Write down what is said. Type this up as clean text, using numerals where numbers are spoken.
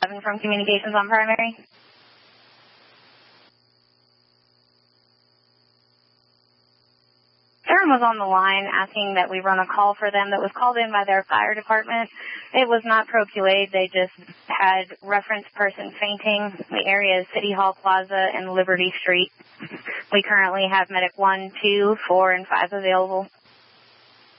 from Communications on Primary. Aaron was on the line asking that we run a call for them that was called in by their fire department. It was not ProQA. They just had reference person fainting. The area is City Hall Plaza and Liberty Street. We currently have Medic 1, 2, 4, and 5 available.